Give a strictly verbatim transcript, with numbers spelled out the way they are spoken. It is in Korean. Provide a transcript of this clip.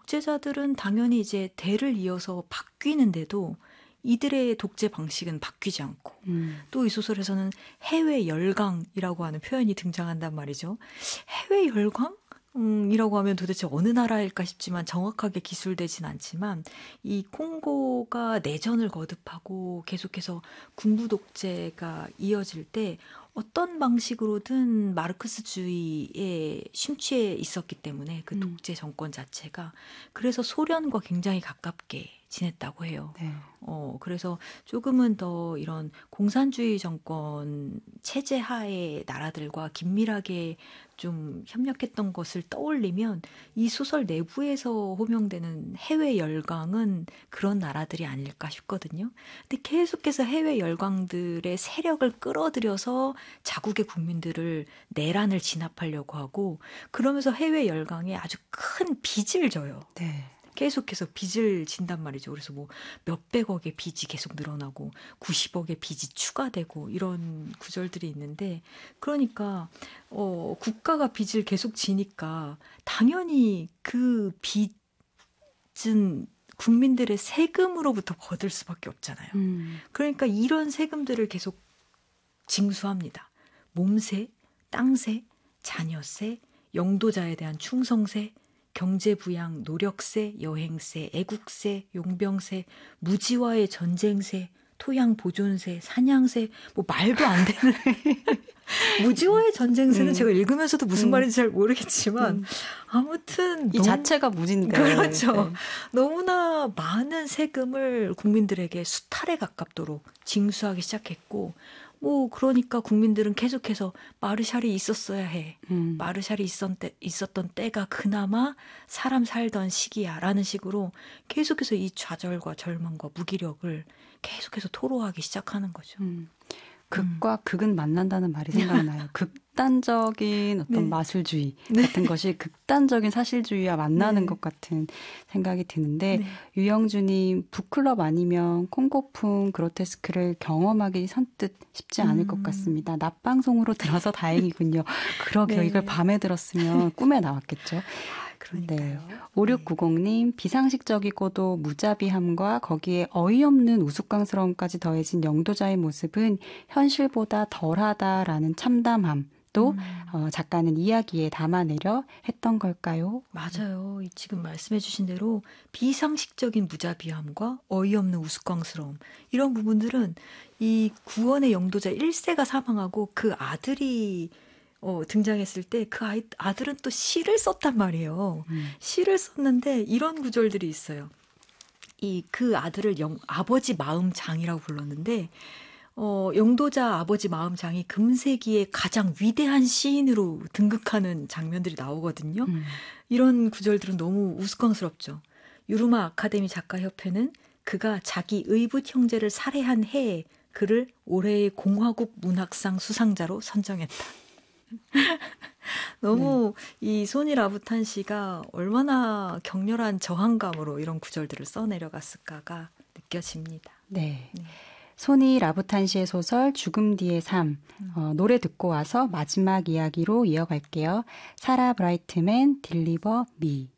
독재자들은 당연히 이제 대를 이어서 바뀌는데도 이들의 독재 방식은 바뀌지 않고 음. 또 이 소설에서는 해외 열강이라고 하는 표현이 등장한단 말이죠. 해외 열강? 음, 이라고 하면 도대체 어느 나라일까 싶지만 정확하게 기술되진 않지만 이 콩고가 내전을 거듭하고 계속해서 군부 독재가 이어질 때 어떤 방식으로든 마르크스주의에 심취해 있었기 때문에 그 독재 정권 자체가 그래서 소련과 굉장히 가깝게 지냈다고 해요. 네. 어, 그래서 조금은 더 이런 공산주의 정권 체제 하의 나라들과 긴밀하게 좀 협력했던 것을 떠올리면 이 소설 내부에서 호명되는 해외 열강은 그런 나라들이 아닐까 싶거든요. 근데 계속해서 해외 열강들의 세력을 끌어들여서 자국의 국민들을 내란을 진압하려고 하고 그러면서 해외 열강에 아주 큰 빚을 져요. 네. 계속해서 빚을 진단 말이죠. 그래서 뭐 몇백억의 빚이 계속 늘어나고 구십억의 빚이 추가되고 이런 구절들이 있는데 그러니까 어, 국가가 빚을 계속 지니까 당연히 그 빚은 국민들의 세금으로부터 거둘 수밖에 없잖아요. 음. 그러니까 이런 세금들을 계속 징수합니다. 몸세, 땅세, 자녀세, 영도자에 대한 충성세, 경제부양, 노력세, 여행세, 애국세, 용병세, 무지와의 전쟁세, 토양보존세, 사냥세, 뭐 말도 안 되는 무지와의 전쟁세는 음. 제가 읽으면서도 무슨 음. 말인지 잘 모르겠지만 음. 아무튼 이 너무, 자체가 무진데 그렇죠. 네. 너무나 많은 세금을 국민들에게 수탈에 가깝도록 징수하기 시작했고 뭐 그러니까 국민들은 계속해서 마르샬이 있었어야 해. 음. 마르샬이 있었 때, 있었던 때가 그나마 사람 살던 시기야라는 식으로 계속해서 이 좌절과 절망과 무기력을 계속해서 토로하기 시작하는 거죠. 음. 극과 음. 극은 만난다는 말이 생각나요. 극단적인 어떤 네. 마술주의 같은 네. 것이 극단적인 사실주의와 만나는 네. 것 같은 생각이 드는데 네. 유영주님 북클럽 아니면 콩고풍 그로테스크를 경험하기 선뜻 쉽지 않을 음. 것 같습니다. 낮방송으로 들어서 다행이군요. 그러게요. 네. 이걸 밤에 들었으면 꿈에 나왔겠죠. 그러니까요. 네. 오육구공님 비상식적이고도 무자비함과 거기에 어이없는 우스꽝스러움까지 더해진 영도자의 모습은 현실보다 덜하다라는 참담함 또 음. 어, 작가는 이야기에 담아내려 했던 걸까요? 맞아요. 지금 말씀해 주신 대로 비상식적인 무자비함과 어이없는 우스꽝스러움 이런 부분들은 이 구원의 영도자 일 세가 사망하고 그 아들이 어, 등장했을 때 그 아이, 아들은 또 시를 썼단 말이에요. 음. 시를 썼는데 이런 구절들이 있어요. 이 그 아들을 영, 아버지 마음장이라고 불렀는데 어, 영도자 아버지 마음장이 금세기의 가장 위대한 시인으로 등극하는 장면들이 나오거든요. 음. 이런 구절들은 너무 우스꽝스럽죠. 유르마 아카데미 작가협회는 그가 자기 의붓 형제를 살해한 해에 그를 올해의 공화국 문학상 수상자로 선정했다. 너무 네. 이 소니 라부탄 씨가 얼마나 격렬한 저항감으로 이런 구절들을 써내려갔을까가 느껴집니다. 네. 네. 소니 라부탄 씨의 소설 죽음 뒤의 삶 음. 어, 노래 듣고 와서 마지막 이야기로 이어갈게요. 사라 브라이트맨 딜리버 미